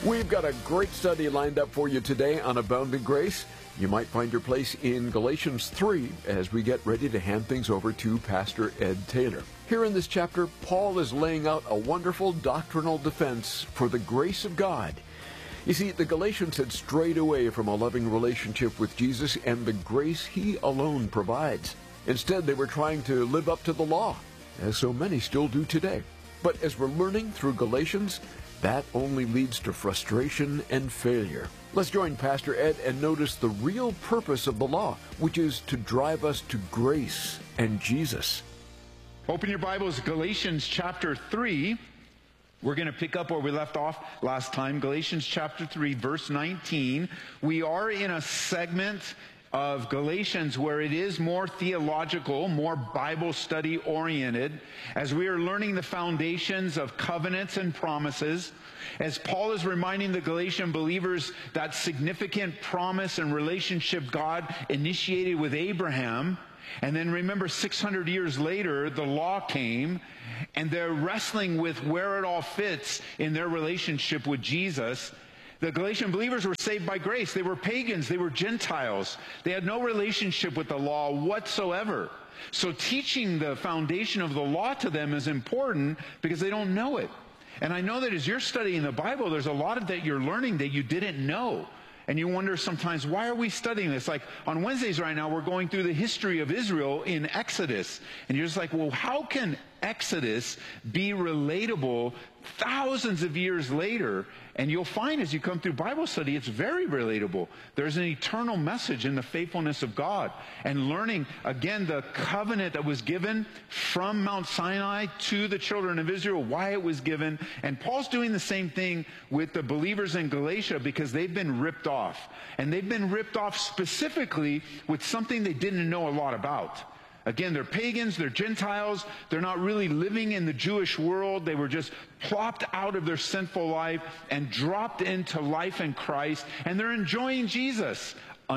We've got a great study lined up for you today on Abounding Grace. You might find your place in Galatians 3 as we get ready to hand things over to Pastor Ed Taylor. Here in this chapter, Paul is laying out a wonderful doctrinal defense for the grace of God. You see, the Galatians had strayed away from a loving relationship with Jesus and the grace He alone provides. Instead, they were trying to live up to the law, as so many still do today. But as we're learning through Galatians, that only leads to frustration and failure. Let's join Pastor Ed and notice the real purpose of the law, which is to drive us to grace and Jesus. Open your Bibles, Galatians chapter 3. We're going to pick up where we left off last time. Galatians chapter 3, verse 19. We are in a segment of Galatians where it is more theological, more Bible study oriented, as we are learning the foundations of covenants and promises, as Paul is reminding the Galatian believers that significant promise and relationship God initiated with Abraham. And then remember, 600 years later, the law came, and they're wrestling with where it all fits in their relationship with Jesus. The Galatian believers were saved by grace. They were pagans. They were Gentiles. They had no relationship with the law whatsoever. So teaching the foundation of the law to them is important because they don't know it. And I know that as you're studying the Bible, there's a lot of that you're learning that you didn't know. And you wonder sometimes, why are we studying this? Like on Wednesdays right now, we're going through the history of Israel in Exodus. And you're just like, well, how can Exodus be relatable thousands of years later? And you'll find as you come through Bible study, it's very relatable. There's an eternal message in the faithfulness of God. And learning, again, the covenant that was given from Mount Sinai to the children of Israel, why it was given. And Paul's doing the same thing with the believers in Galatia because they've been ripped off. And they've been ripped off specifically with something they didn't know a lot about. Again, they're pagans, they're Gentiles, they're not really living in the Jewish world. They were just plopped out of their sinful life and dropped into life in Christ, and they're enjoying Jesus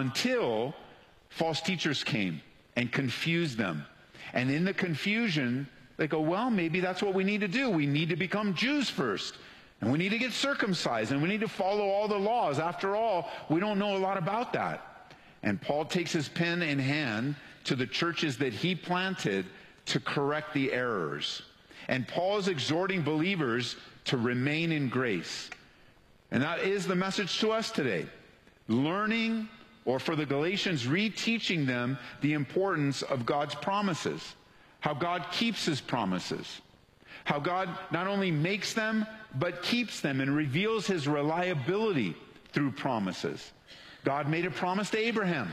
until false teachers came and confused them. And in the confusion, they go, well, maybe that's what we need to do. We need to become Jews first, and we need to get circumcised, and we need to follow all the laws. After all, we don't know a lot about that. And Paul takes his pen in hand to the churches that he planted to correct the errors. And Paul is exhorting believers to remain in grace. And that is the message to us today. Learning, or for the Galatians, reteaching them the importance of God's promises. How God keeps His promises. How God not only makes them, but keeps them and reveals His reliability through promises. God made a promise to Abraham,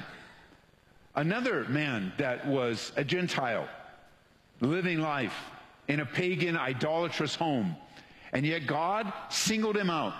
another man that was a Gentile, living life in a pagan, idolatrous home. And yet God singled him out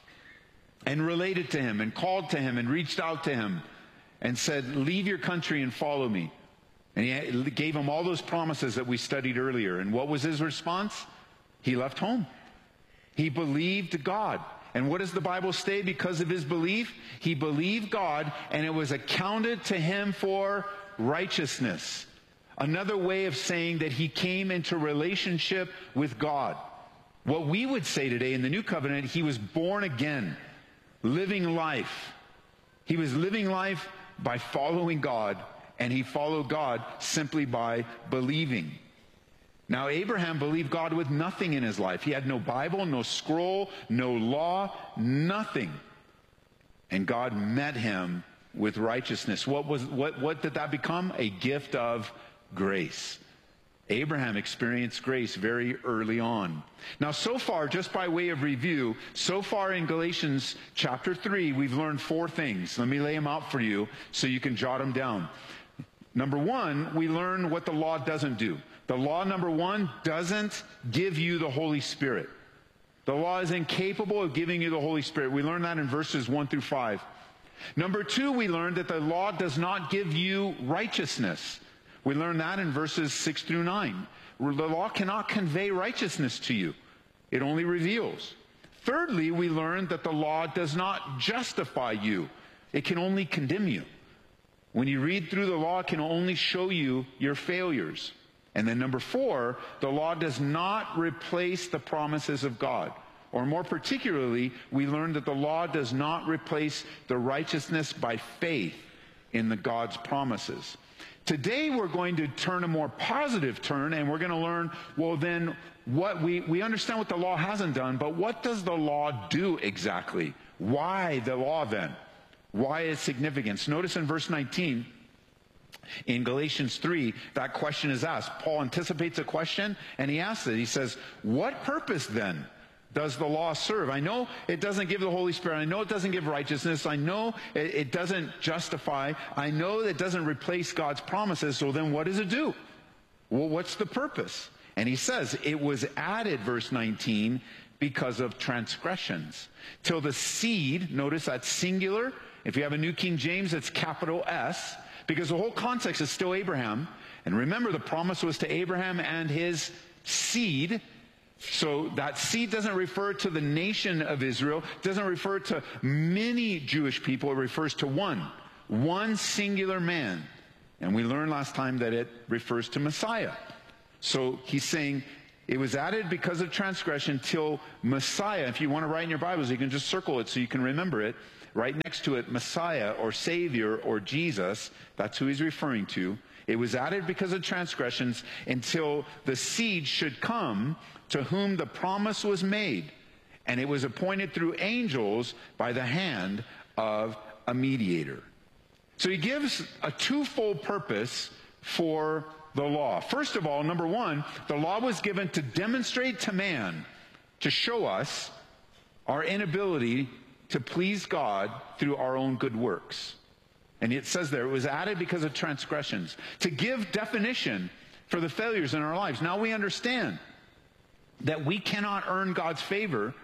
and related to him and called to him and reached out to him and said, leave your country and follow me. And he gave him all those promises that we studied earlier. And what was his response? He left home. He believed God. And what does the Bible say because of his belief? He believed God, and it was accounted to him for righteousness. Another way of saying that he came into relationship with God. What we would say today in the New Covenant, he was born again, living life. He was living life by following God, and he followed God simply by believing. Now, Abraham believed God with nothing in his life. He had no Bible, no scroll, no law, nothing. And God met him with righteousness. What did that become? A gift of grace. Abraham experienced grace very early on. Now, so far, just by way of review, so far in Galatians chapter 3, we've learned 4 things. Let me lay them out for you so you can jot them down. Number 1, we learn what the law doesn't do. The law, number 1, doesn't give you the Holy Spirit. The law is incapable of giving you the Holy Spirit. We learn that in verses 1 through 5. Number 2, we learn that the law does not give you righteousness. We learn that in verses 6 through 9. The law cannot convey righteousness to you. It only reveals. Thirdly, we learn that the law does not justify you. It can only condemn you. When you read through the law, it can only show you your failures. And then number 4, the law does not replace the promises of God. Or more particularly, we learn that the law does not replace the righteousness by faith in the God's promises. Today we're going to turn a more positive turn, and we're going to learn, well then, what we understand what the law hasn't done, but what does the law do exactly? Why the law then? Why its significance? Notice in verse 19, in Galatians 3, that question is asked. Paul anticipates a question, and he asks it. He says, what purpose then does the law serve? I know it doesn't give the Holy Spirit. I know it doesn't give righteousness. I know it doesn't justify. I know it doesn't replace God's promises. So then what does it do? Well, what's the purpose? And he says, it was added, verse 19, because of transgressions. Till the seed, notice that's singular. If you have a New King James, it's capital S, because the whole context is still Abraham. And remember, the promise was to Abraham and his seed. So that seed doesn't refer to the nation of Israel, doesn't refer to many Jewish people, it refers to one singular man. And we learned last time that it refers to Messiah. So he's saying it was added because of transgression till Messiah. If you want to write in your Bibles, you can just circle it so you can remember it. Right next to it, Messiah or Savior or Jesus, that's who he's referring to. It was added because of transgressions until the seed should come to whom the promise was made. And it was appointed through angels by the hand of a mediator. So he gives a twofold purpose for the law. First of all, number one, the law was given to demonstrate to man, to show us our inability to please God through our own good works. And it says there, it was added because of transgressions, to give definition for the failures in our lives. Now we understand that we cannot earn God's favor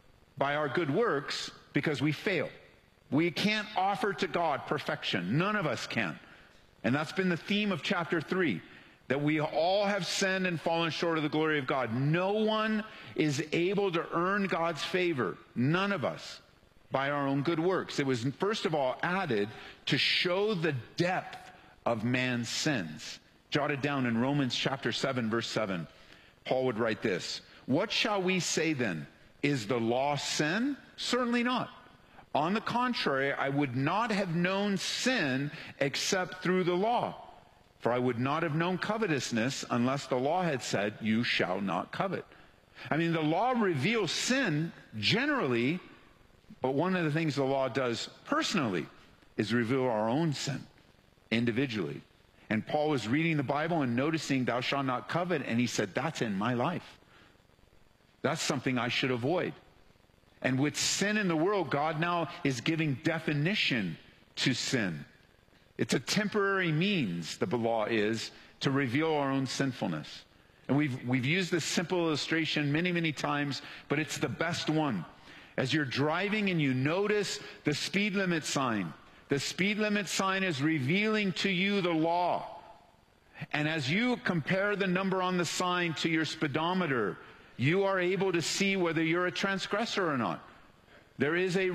by our good works because we fail. We can't offer to God perfection. None of us can. And that's been the theme of chapter 3, that we all have sinned and fallen short of the glory of God. No one is able to earn God's favor, none of us, by our own good works. It was first of all added to show the depth of man's sins. Jotted down in Romans chapter 7, verse 7, Paul would write this: what shall we say then? Is the law sin? Certainly not. On the contrary, I would not have known sin except through the law. For I would not have known covetousness unless the law had said, you shall not covet. I mean, the law reveals sin generally, but one of the things the law does personally is reveal our own sin individually. And Paul was reading the Bible and noticing, thou shalt not covet, and he said, that's in my life. That's something I should avoid. And with sin in the world, God now is giving definition to sin. It's a temporary means, the law is, to reveal our own sinfulness. And we've used this simple illustration many, many times, but it's the best one. As you're driving and you notice the speed limit sign, the speed limit sign is revealing to you the law. And as you compare the number on the sign to your speedometer, you are able to see whether you're a transgressor or not. There is a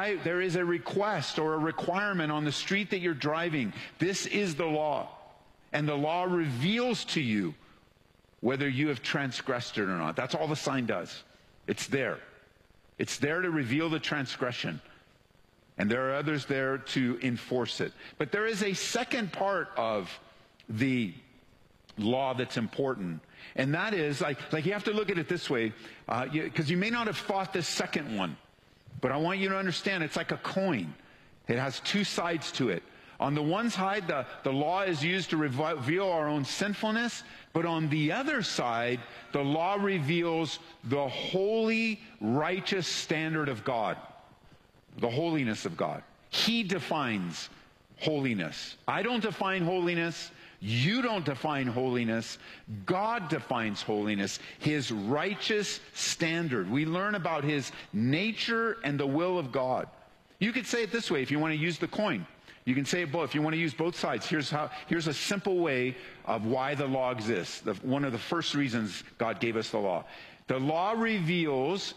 request or a requirement on the street that you're driving. This is the law. And the law reveals to you whether you have transgressed it or not. That's all the sign does. It's there. It's there to reveal the transgression. And there are others there to enforce it. But there is a second part of the law that's important. And that is, like you have to look at it this way, because you may not have thought this second one. But I want you to understand, it's like a coin. It has two sides to it. On the one side, the law is used to reveal our own sinfulness. But on the other side, the law reveals the holy, righteous standard of God. The holiness of God. He defines holiness. I don't define holiness. You don't define holiness. God defines holiness, His righteous standard. We learn about His nature and the will of God. You could say it this way if you want to use the coin. You can say it both. If you want to use both sides, here's a simple way of why the law exists. One of the first reasons God gave us the law. The law reveals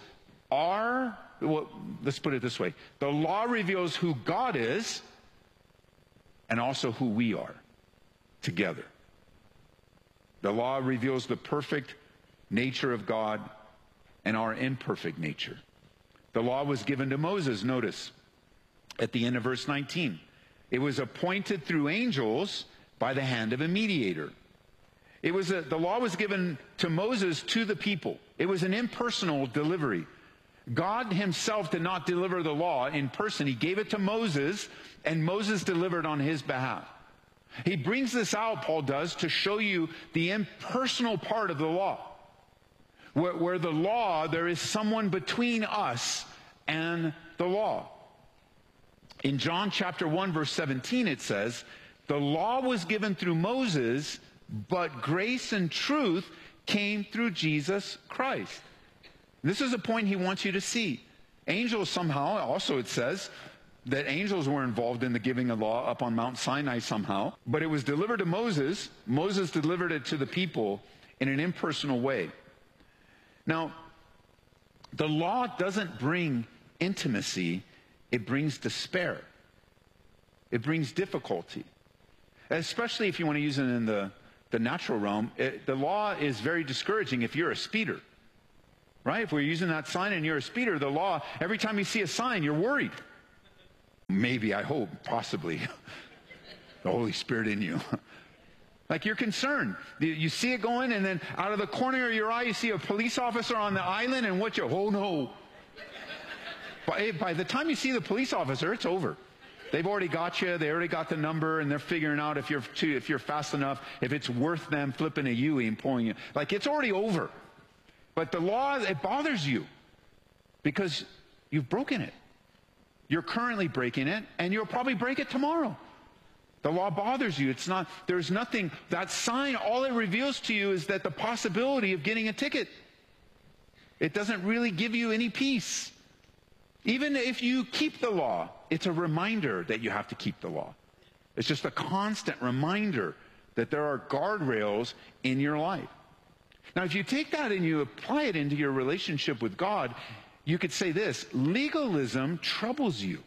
let's put it this way. The law reveals who God is and also who we are. Together. The law reveals the perfect nature of God and our imperfect nature. The law was given to Moses, notice, at the end of verse 19. It was appointed through angels by the hand of a mediator. The law was given to Moses to the people. It was an impersonal delivery. God himself did not deliver the law in person. He gave it to Moses, and Moses delivered on his behalf. He brings this out, Paul does, to show you the impersonal part of the law. Where the law, there is someone between us and the law. In John chapter 1, verse 17, it says, the law was given through Moses, but grace and truth came through Jesus Christ. This is a point he wants you to see. Angels somehow, also it says, that angels were involved in the giving of law up on Mount Sinai somehow, but it was delivered to Moses. Moses delivered it to the people in an impersonal way. Now, the law doesn't bring intimacy, it brings despair. It brings difficulty. Especially if you want to use it in the natural realm, the law is very discouraging if you're a speeder. Right? If we're using that sign and you're a speeder, the law, every time you see a sign, you're worried. Maybe, I hope, possibly. The Holy Spirit in you. Like you're concerned. You see it going, and then out of the corner of your eye, you see a police officer on the island, and oh no. By the time you see the police officer, it's over. They've already got you. They already got the number, and they're figuring out if you're fast enough, if it's worth them flipping a U-ey and pulling you. Like it's already over. But the law, it bothers you because you've broken it. You're currently breaking it, and you'll probably break it tomorrow. The law bothers you. There's nothing, that sign, all it reveals to you is that the possibility of getting a ticket. It doesn't really give you any peace. Even if you keep the law, it's a reminder that you have to keep the law. It's just a constant reminder that there are guardrails in your life. Now, if you take that and you apply it into your relationship with God, you could say this: legalism troubles you.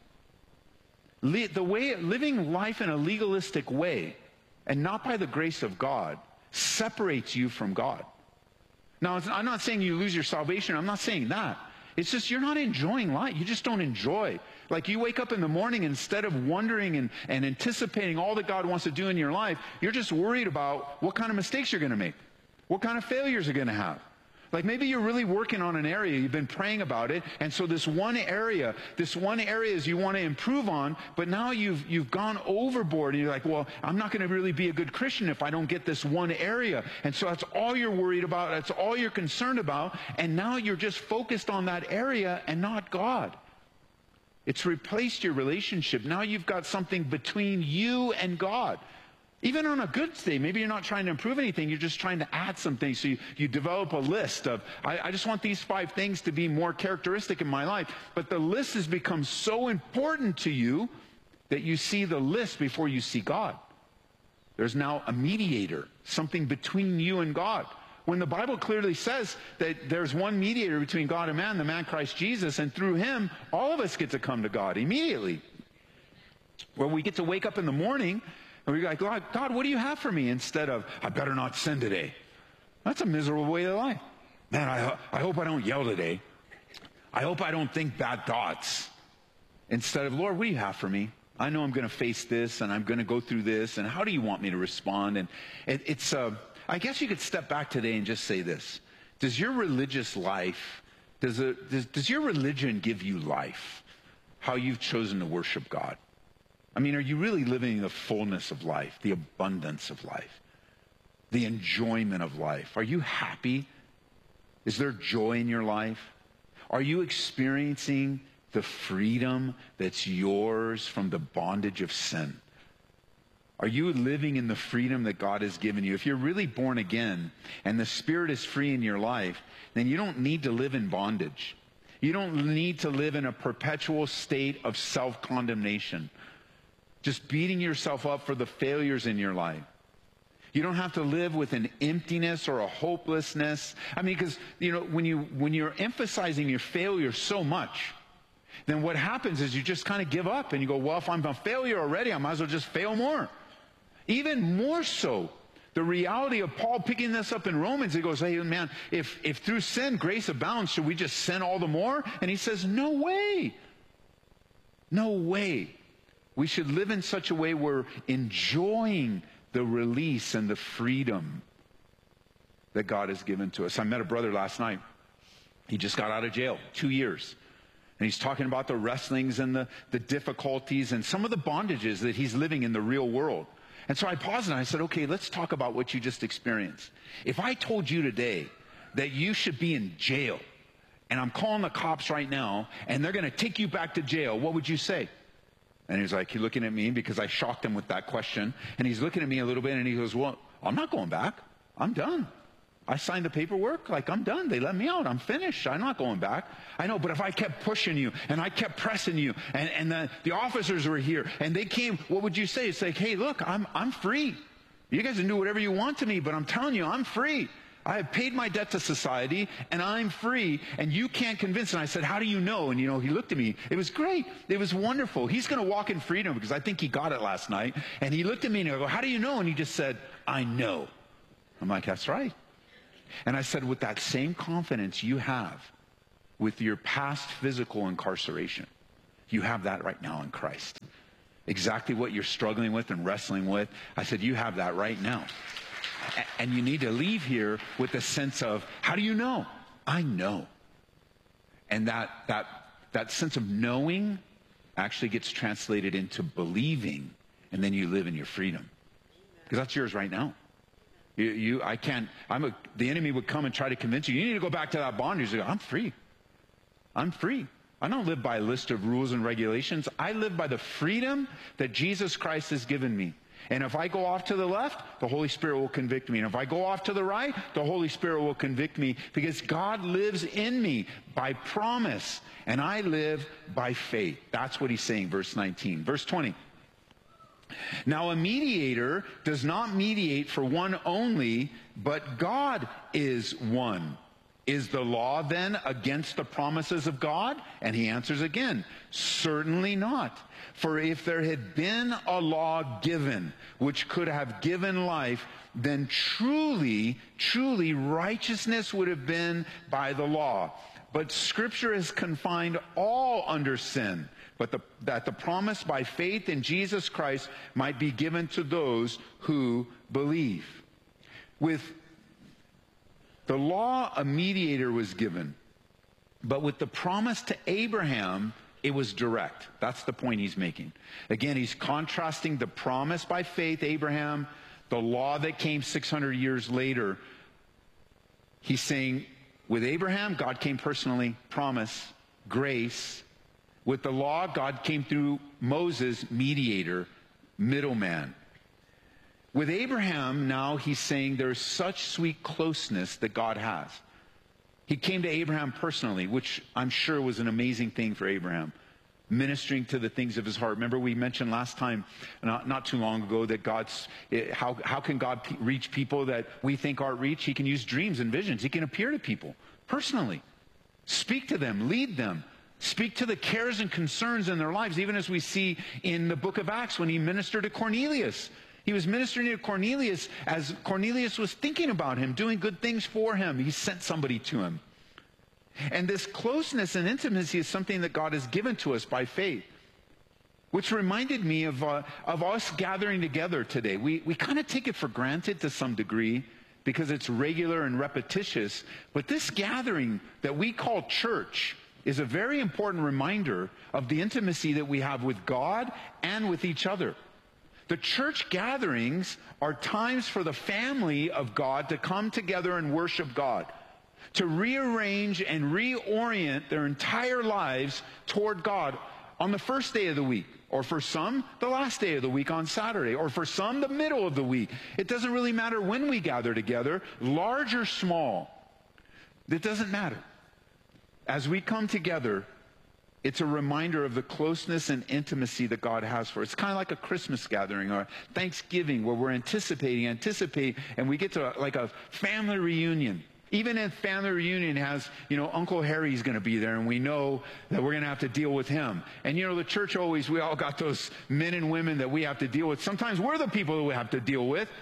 Living life in a legalistic way and not by the grace of God separates you from God. Now, I'm not saying you lose your salvation. I'm not saying that. It's just you're not enjoying life. You just don't enjoy. Like you wake up in the morning, instead of wondering and anticipating all that God wants to do in your life, you're just worried about what kind of mistakes you're going to make, what kind of failures you're going to have. Like maybe you're really working on an area, you've been praying about it, and so this one area is you want to improve on, but now you've gone overboard, and you're like, well, I'm not going to really be a good Christian if I don't get this one area. And so that's all you're worried about, that's all you're concerned about, and now you're just focused on that area and not God. It's replaced your relationship. Now you've got something between you and God. Even on a good day, maybe you're not trying to improve anything, you're just trying to add some things. So you develop a list of, I just want these 5 things to be more characteristic in my life. But the list has become so important to you that you see the list before you see God. There's now a mediator, something between you and God. When the Bible clearly says that there's one mediator between God and man, the man Christ Jesus, and through him, all of us get to come to God immediately. Well, we get to wake up in the morning and we're like, God, what do you have for me? Instead of, I better not sin today. That's a miserable way of life. Man, I hope I don't yell today. I hope I don't think bad thoughts. Instead of, Lord, what do you have for me? I know I'm going to face this, and I'm going to go through this, and how do you want me to respond? And I guess you could step back today and just say this. Does your religious life, does your religion give you life? How you've chosen to worship God? I mean, are you really living the fullness of life, the abundance of life, the enjoyment of life? Are you happy? Is there joy in your life? Are you experiencing the freedom that's yours from the bondage of sin? Are you living in the freedom that God has given you? If you're really born again and the Spirit is free in your life, then you don't need to live in bondage. You don't need to live in a perpetual state of self-condemnation, just beating yourself up for the failures in your life. You don't have to live with an emptiness or a hopelessness. I mean, because, when you're emphasizing your failure so much, then what happens is you just kind of give up and you go, well, if I'm a failure already, I might as well just fail more. Even more so, the reality of Paul picking this up in Romans, he goes, hey, man, if through sin grace abounds, should we just sin all the more? And he says, no way. No way. We should live in such a way we're enjoying the release and the freedom that God has given to us. I met a brother last night. He just got out of jail, 2 years. And he's talking about the wrestlings and the difficulties and some of the bondages that he's living in the real world. And so I paused and I said, okay, let's talk about what you just experienced. If I told you today that you should be in jail, and I'm calling the cops right now, and they're going to take you back to jail, what would you say? And he's like, he's looking at me because I shocked him with that question. And he's looking at me a little bit and he goes, well, I'm not going back. I'm done. I signed the paperwork, like I'm done. They let me out. I'm finished. I'm not going back. I know, but if I kept pushing you and I kept pressing you and the officers were here and they came, what would you say? It's like, hey, look, I'm free. You guys can do whatever you want to me, but I'm telling you, I'm free. I have paid my debt to society and I'm free and you can't convince. And I said, how do you know? And he looked at me. It was great. It was wonderful. He's going to walk in freedom because I think he got it last night. And he looked at me and I go, how do you know? And he just said, I know. I'm like, that's right. And I said, with that same confidence you have with your past physical incarceration, you have that right now in Christ. Exactly what you're struggling with and wrestling with. I said, you have that right now. And you need to leave here with a sense of, how do you know? I know. And that sense of knowing actually gets translated into believing, and then you live in your freedom. Because that's yours right now. The enemy would come and try to convince you, you need to go back to that bondage. You go, I'm free. I'm free. I don't live by a list of rules and regulations. I live by the freedom that Jesus Christ has given me. And if I go off to the left, the Holy Spirit will convict me. And if I go off to the right, the Holy Spirit will convict me because God lives in me by promise. And I live by faith. That's what he's saying, verse 19. Verse 20. Now a mediator does not mediate for one only, but God is one. Is the law then against the promises of God? And he answers again, certainly not. For if there had been a law given which could have given life, then truly righteousness would have been by the law. But Scripture has confined all under sin, but that the promise by faith in Jesus Christ might be given to those who believe. With the law, a mediator was given. But with the promise to Abraham, it was direct. That's the point he's making. Again, he's contrasting the promise by faith, Abraham, the law that came 600 years later. He's saying, with Abraham, God came personally, promise, grace. With the law, God came through Moses, mediator, middleman. With Abraham, now he's saying there's such sweet closeness that God has. He came to Abraham personally, which I'm sure was an amazing thing for Abraham, ministering to the things of his heart. Remember we mentioned last time, not too long ago, that how can God reach people that we think aren't reached? He can use dreams and visions. He can appear to people personally, speak to them, lead them, speak to the cares and concerns in their lives, even as we see in the book of Acts when he ministered to Cornelius. He was ministering to Cornelius as Cornelius was thinking about him, doing good things for him. He sent somebody to him. And this closeness and intimacy is something that God has given to us by faith, which reminded me of us gathering together today. We kind of take it for granted to some degree because it's regular and repetitious. But this gathering that we call church is a very important reminder of the intimacy that we have with God and with each other. The church gatherings are times for the family of God to come together and worship God, to rearrange and reorient their entire lives toward God on the first day of the week, or for some, the last day of the week on Saturday, or for some, the middle of the week. It doesn't really matter when we gather together, large or small. It doesn't matter. As we come together, it's a reminder of the closeness and intimacy that God has for us. It's kind of like a Christmas gathering or Thanksgiving where we're anticipate, and we get to like a family reunion. Even if family reunion has, Uncle Harry's going to be there and we know that we're going to have to deal with him. And the church we all got those men and women that we have to deal with. Sometimes we're the people that we have to deal with.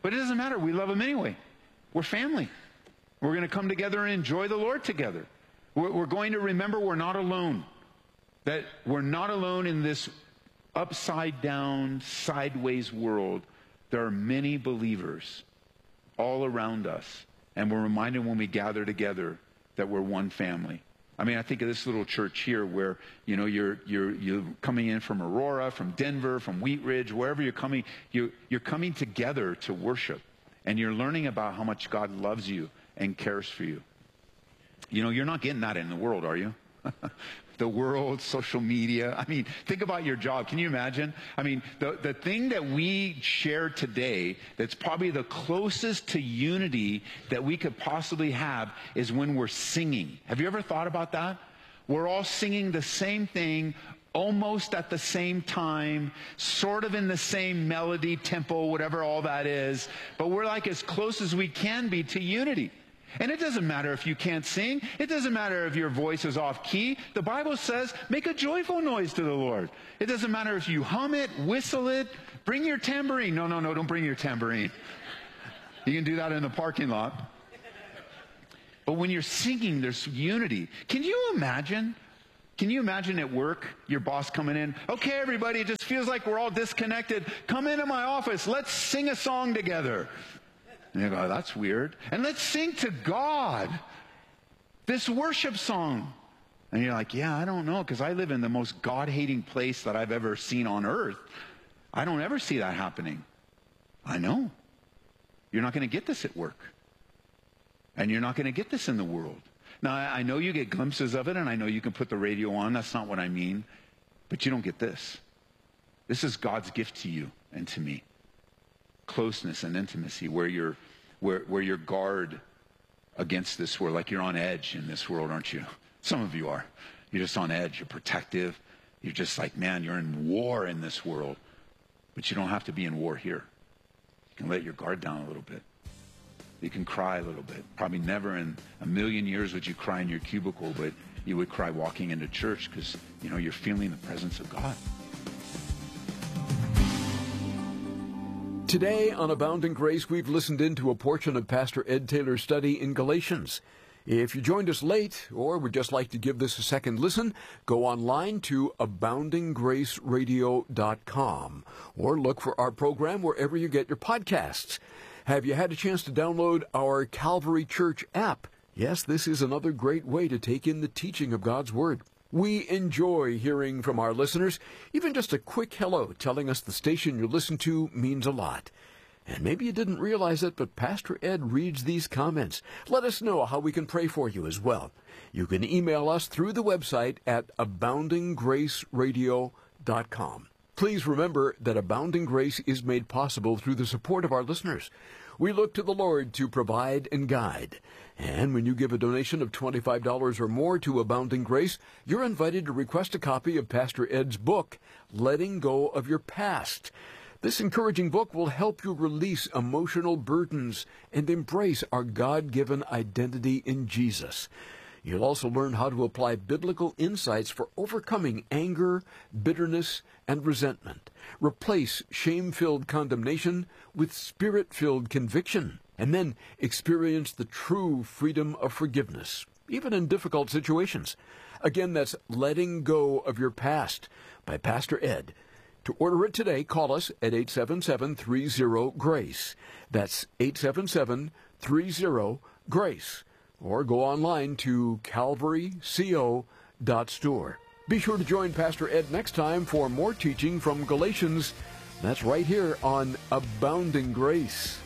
But it doesn't matter. We love them anyway. We're family. We're going to come together and enjoy the Lord together. We're going to remember we're not alone. That we're not alone in this upside down, sideways world. There are many believers all around us. And we're reminded when we gather together that we're one family. I mean, I think of this little church here where, you know, you're coming in from Aurora, from Denver, from Wheat Ridge, wherever you're coming, you're coming together to worship. And you're learning about how much God loves you and cares for you. You know, you're not getting that in the world, are you? The world, social media. I mean, think about your job. Can you imagine? I mean, the thing that we share today that's probably the closest to unity that we could possibly have is when we're singing. Have you ever thought about that? We're all singing the same thing almost at the same time, sort of in the same melody, tempo, whatever all that is. But we're like as close as we can be to unity. And it doesn't matter if you can't sing. It doesn't matter if your voice is off key. The Bible says, make a joyful noise to the Lord. It doesn't matter if you hum it, whistle it, bring your tambourine. No, don't bring your tambourine. You can do that in the parking lot. But when you're singing, there's unity. Can you imagine at work, your boss coming in, okay, everybody, it just feels like we're all disconnected. Come into my office. Let's sing a song together. And you go, that's weird. And let's sing to God this worship song. And you're like, yeah, I don't know, because I live in the most God-hating place that I've ever seen on earth. I don't ever see that happening. I know. You're not going to get this at work. And you're not going to get this in the world. Now, I know you get glimpses of it, and I know you can put the radio on. That's not what I mean. But you don't get this. This is God's gift to you and to me. Closeness and intimacy, where you're guard against this world, like you're on edge in this world, aren't you? Some of you are. You're just on edge. You're protective. You're just like, man, you're in war in this world. But you don't have to be in war here. You can let your guard down a little bit. You can cry a little bit. Probably never in a million years would you cry in your cubicle, but you would cry walking into church because, you know, you're feeling the presence of God. Today on Abounding Grace, we've listened into a portion of Pastor Ed Taylor's study in Galatians. If you joined us late or would just like to give this a second listen, go online to aboundinggraceradio.com or look for our program wherever you get your podcasts. Have you had a chance to download our Calvary Church app? Yes, this is another great way to take in the teaching of God's Word. We enjoy hearing from our listeners. Even just a quick hello telling us the station you listen to means a lot. And maybe you didn't realize it, but Pastor Ed reads these comments. Let us know how we can pray for you as well. You can email us through the website at aboundinggraceradio.com. Please remember that Abounding Grace is made possible through the support of our listeners. We look to the Lord to provide and guide. And when you give a donation of $25 or more to Abounding Grace, you're invited to request a copy of Pastor Ed's book, Letting Go of Your Past. This encouraging book will help you release emotional burdens and embrace our God-given identity in Jesus. You'll also learn how to apply biblical insights for overcoming anger, bitterness, and resentment. Replace shame-filled condemnation with spirit-filled conviction. And then experience the true freedom of forgiveness, even in difficult situations. Again, that's Letting Go of Your Past by Pastor Ed. To order it today, call us at 877-30-GRACE. That's 877-30-GRACE. Or go online to calvaryco.store. Be sure to join Pastor Ed next time for more teaching from Galatians. That's right here on Abounding Grace.